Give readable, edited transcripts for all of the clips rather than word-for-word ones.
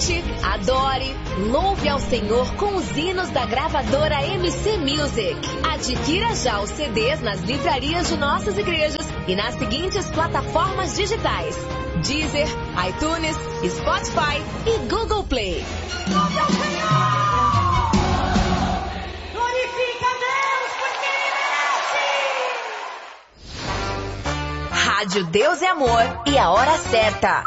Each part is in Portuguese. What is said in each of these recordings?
Cante, adore, louve ao Senhor com os hinos da gravadora MC Music. Adquira já os CDs nas livrarias de nossas igrejas e nas seguintes plataformas digitais: Deezer, iTunes, Spotify e Google Play. Glorifica Deus, porque Ele merece! Rádio Deus é Amor e a hora certa.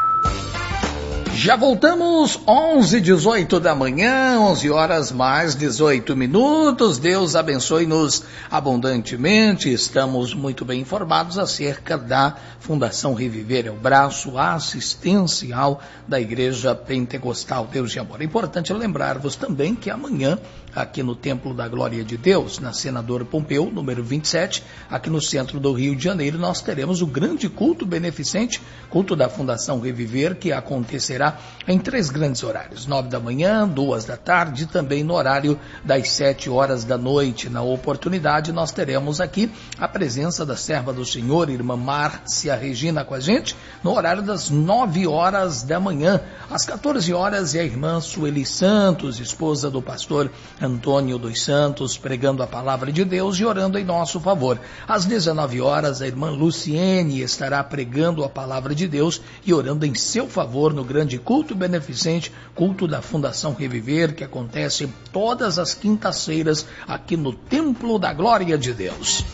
Já voltamos, 11h18 da manhã, 11 horas mais 18 minutos. Deus abençoe-nos abundantemente. Estamos muito bem informados acerca da Fundação Reviver, é o braço assistencial da Igreja Pentecostal Deus de Amor. É importante lembrar-vos também que amanhã, aqui no Templo da Glória de Deus, na Senador Pompeu, número 27, aqui no centro do Rio de Janeiro, nós teremos o grande culto beneficente, culto da Fundação Reviver, que acontecerá em 3 grandes horários: 9 da manhã, 2 da tarde e também no horário das 7 horas da noite. Na oportunidade, nós teremos aqui a presença da serva do Senhor, irmã Márcia Regina, com a gente, no horário das 9 horas da manhã. Às 14 horas, é a irmã Sueli Santos, esposa do pastor Antônio dos Santos, pregando a palavra de Deus e orando em nosso favor. Às 19 horas, a irmã Luciene estará pregando a palavra de Deus e orando em seu favor no grande culto beneficente, culto da Fundação Reviver, que acontece todas as quintas-feiras aqui no Templo da Glória de Deus.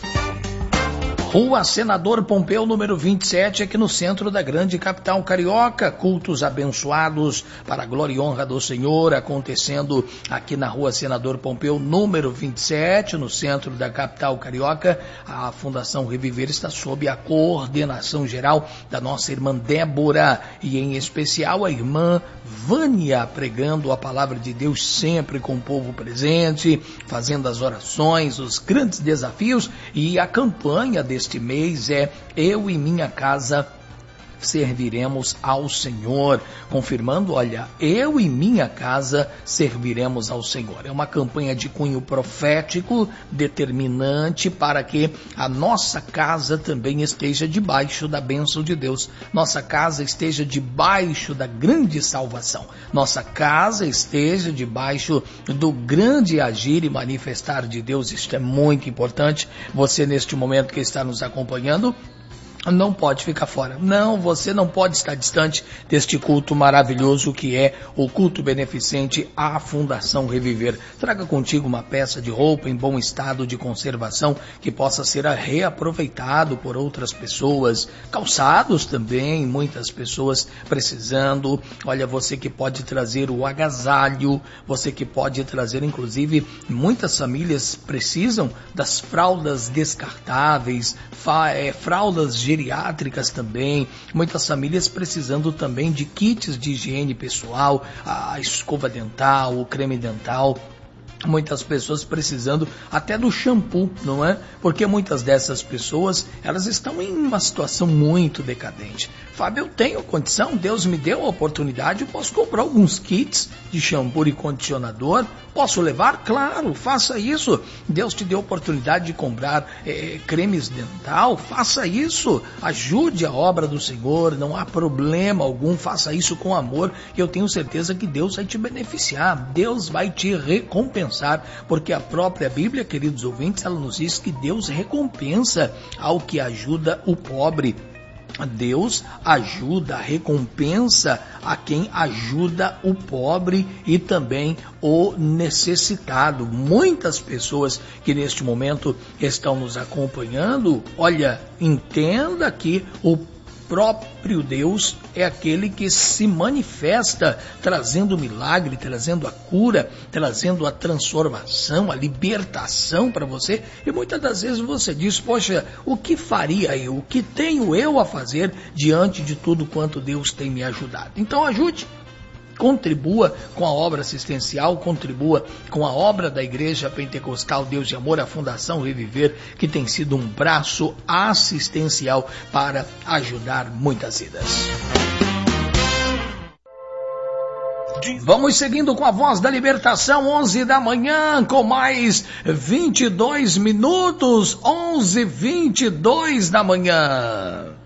Rua Senador Pompeu, número 27, aqui no centro da grande capital carioca. Cultos abençoados para a glória e honra do Senhor, acontecendo aqui na Rua Senador Pompeu, número 27, no centro da capital carioca. A Fundação Reviver está sob a coordenação geral da nossa irmã Débora e, em especial, a irmã Vânia, pregando a palavra de Deus sempre com o povo presente, fazendo as orações, os grandes desafios. E a campanha deste mês é Eu e Minha Casa serviremos ao Senhor, confirmando, olha, eu e minha casa serviremos ao Senhor. É uma campanha de cunho profético, determinante para que a nossa casa também esteja debaixo da bênção de Deus. Nossa casa esteja debaixo da grande salvação. Nossa casa esteja debaixo do grande agir e manifestar de Deus. Isto é muito importante. Você, neste momento que está nos acompanhando, não pode ficar fora. Não, você não pode estar distante deste culto maravilhoso que é o culto beneficente à Fundação Reviver. Traga contigo uma peça de roupa em bom estado de conservação que possa ser reaproveitado por outras pessoas. Calçados também, muitas pessoas precisando. Olha, você que pode trazer o agasalho, você que pode trazer, inclusive, muitas famílias precisam das fraldas descartáveis, fraldas geriátricas também, muitas famílias precisando também de kits de higiene pessoal, a escova dental, o creme dental. Muitas pessoas precisando até do shampoo, não é? Porque muitas dessas pessoas, elas estão em uma situação muito decadente. Fábio, eu tenho condição, Deus me deu a oportunidade, eu posso comprar alguns kits de shampoo e condicionador, posso levar? Claro, faça isso. Deus te deu a oportunidade de comprar cremes dental, faça isso. Ajude a obra do Senhor, não há problema algum, faça isso com amor, e eu tenho certeza que Deus vai te beneficiar, Deus vai te recompensar. Porque a própria Bíblia, queridos ouvintes, ela nos diz que Deus recompensa ao que ajuda o pobre. Deus ajuda, recompensa a quem ajuda o pobre e também o necessitado. Muitas pessoas que neste momento estão nos acompanhando, olha, entenda que o próprio Deus é aquele que se manifesta trazendo o milagre, trazendo a cura, trazendo a transformação, a libertação para você. E muitas das vezes você diz, poxa, o que faria eu? O que tenho eu a fazer diante de tudo quanto Deus tem me ajudado? Então ajude. Contribua com a obra assistencial, contribua com a obra da Igreja Pentecostal Deus de Amor, a Fundação Reviver, que tem sido um braço assistencial para ajudar muitas vidas. Vamos seguindo com a Voz da Libertação, 11 da manhã, com mais 22 minutos, 11h22 da manhã.